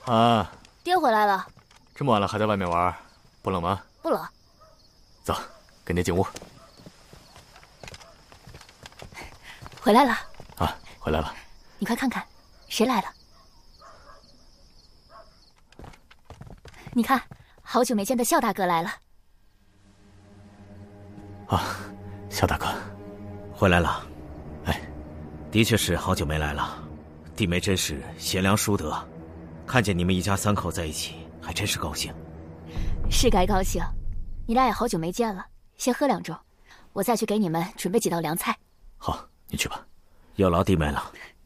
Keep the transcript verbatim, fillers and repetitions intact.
啊， 爹回来了。 这么晚了还在外面玩，不冷吗？ 不冷。 走，跟爹进屋。 回来了。 啊，回来了。 你快看看，谁来了？你看，好久没见的肖大哥来了。 啊，肖大哥， 回来了。 哎， 的确是好久没来了。弟妹真是贤良淑德，看见你们一家三口在一起，还真是高兴。 是该高兴，你俩也好久没见了，先喝两盅，我再去给你们准备几道凉菜。 好，你去吧。 有劳弟妹了。